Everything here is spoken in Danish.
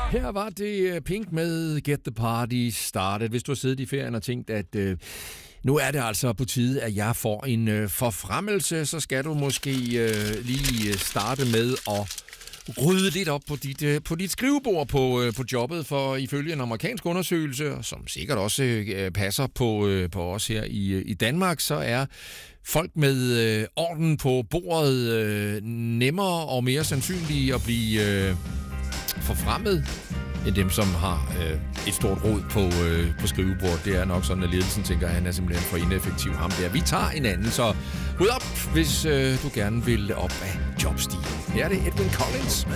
Her var det Pink med Get the Party Started. Hvis du har siddet i ferien og tænkt, at nu er det altså på tide, at jeg får en forfremmelse, så skal du måske lige starte med at rydde lidt op på dit skrivebord på jobbet, for ifølge en amerikansk undersøgelse, som sikkert også passer på os her i Danmark, så er folk med orden på bordet nemmere og mere sandsynlige at blive forfremmet end dem, som har et stort rod på skrivebordet. Det er nok sådan, at ledelsen tænker, at han er simpelthen for ineffektiv, ham der. Vi tager en anden, så ryd op, hvis du gerne vil op af jobstigen. Her er det Edwyn Collins.